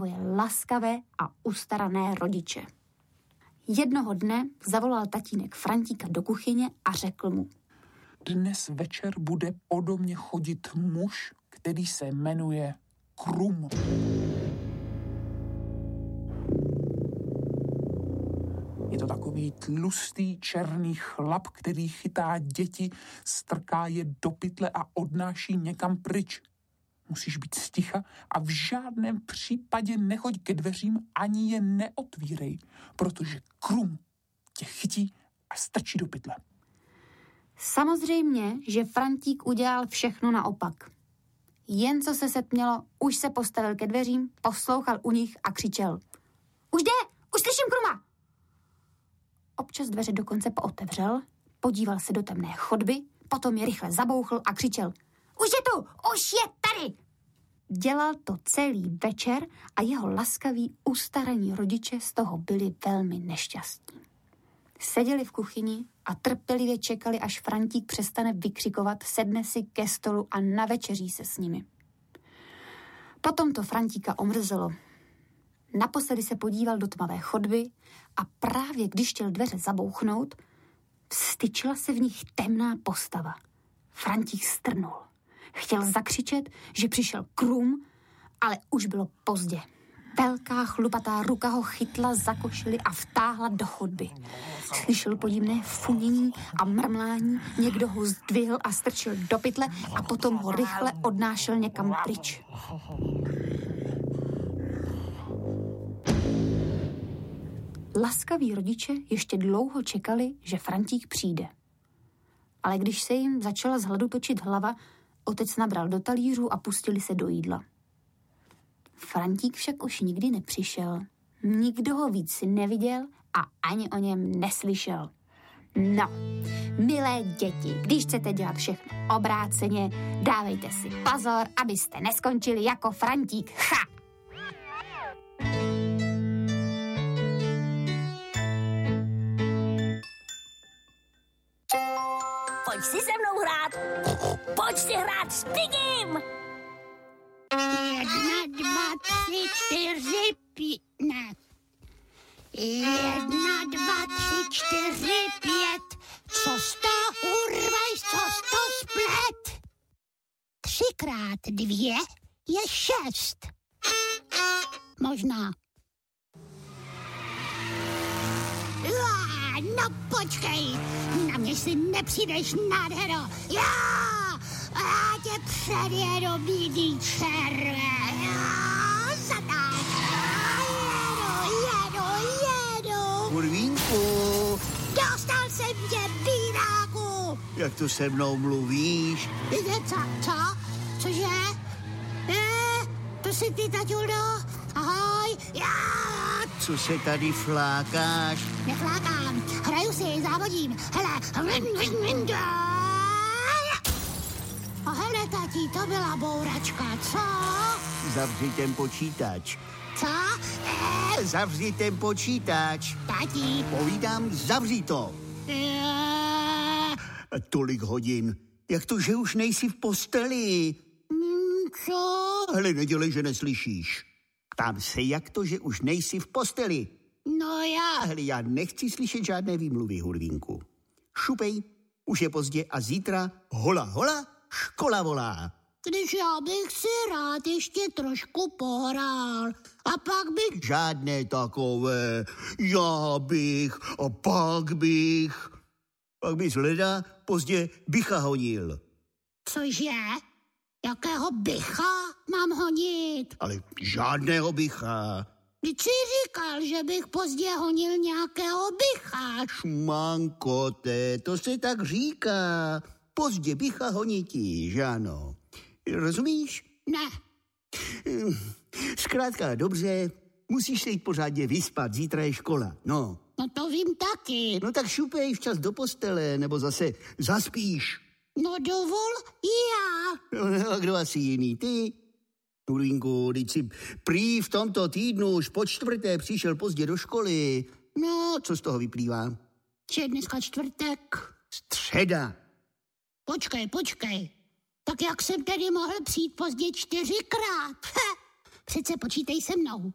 svoje laskavé a ustarané rodiče. Jednoho dne zavolal tatínek Frantíka do kuchyně a řekl mu: Dnes večer bude po mně chodit muž, který se jmenuje Krum. Je to takový tlustý černý chlap, který chytá děti, strká je do pytle a odnáší někam pryč. Musíš být sticha a v žádném případě nechoď ke dveřím ani je neotvírej, protože Krum tě chytí a strčí do pytle. Samozřejmě, že Frantík udělal všechno naopak. Jen co se setmělo, už se postavil ke dveřím, poslouchal u nich a křičel: Už jde, už slyším Kruma! Občas dveře dokonce pootevřel, podíval se do temné chodby, potom je rychle zabouchl a křičel: Už je tu, už je tady! Dělal to celý večer a jeho laskaví, ustaraní rodiče z toho byli velmi nešťastní. Seděli v kuchyni a trpělivě čekali, až Frantík přestane vykřikovat, sedne si ke stolu a navečeří se s nimi. Potom to Frantíka omrzelo. Naposledy se podíval do tmavé chodby a právě když chtěl dveře zabouchnout, vstyčila se v nich temná postava. Frantík strnul. Chtěl zakřičet, že přišel Krum, ale už bylo pozdě. Velká chlupatá ruka ho chytla za košili a vtáhla do chodby. Slyšel podivné funění a mrmlání, někdo ho zdvihl a strčil do pytle a potom ho rychle odnášel někam pryč. Laskaví rodiče ještě dlouho čekali, že Frantík přijde. Ale když se jim začala z hladu točit hlava, otec nabral do talířů a pustili se do jídla. Frantík však už nikdy nepřišel. Nikdo ho víc neviděl a ani o něm neslyšel. No, milé děti, když chcete dělat všechno obráceně, dávejte si pozor, abyste neskončili jako Frantík. Ha! Pojď si se mnou hrát. Pojď si hrát s Pigim. 1, 2, 3, 4, 5, ne. 1, 2, 3, 4, 5. Co z toho urveš, co z toho splet? 3 krát 2 je 6. Možná. No počkej, na mě si nepřijdeš, nádhero. Já tě předjedu, bídý červe. Jedu. Kurvínku. Dostal jsem tě, bídáku. Jak to se mnou mluvíš? Co? Cože? To jsi ty, taťuldo? Ahoj, Co se tady flákáš? Neflákám, hraju si, závodím. Hele. A hele, tati, to byla bouračka, co? Zavři ten počítač. Co? Zavři ten počítač. Tati. Povídám, zavři to. Tolik hodin. Jak to, že už nejsi v posteli? Co? Hele, nedělej, že neslyšíš. Ptám se, jak to, že už nejsi v posteli? No já. Hele, já nechci slyšet žádné výmluvy, Hurvínku. Šupej, už je pozdě a zítra hola, škola volá. Když já bych si rád ještě trošku pohrál. A pak bych... Žádné takové. Já bych a pak bych. Pak bys leda pozdě bycha honil. Cože? Jakého bycha mám honit? Ale žádného bycha. Vždyť jsi říkal, že bych pozdě honil nějakého bycha. Šmankote, to se tak říká. Pozdě bycha honití, že ano? Rozumíš? Ne. Zkrátka, dobře, musíš se jít pořádně vyspat, zítra je škola, no. No to vím taky. No tak šupej včas do postele, nebo zase zaspíš. No dovol já. No a kdo asi jiný, ty? Hurvínku, teď si prý v tomto týdnu už po 4. přišel pozdě do školy. No, co z toho vyplývá? Že dneska čtvrtek. Středa. Počkej. Tak jak jsem tedy mohl přijít pozdě 4krát? Přece počítej se mnou.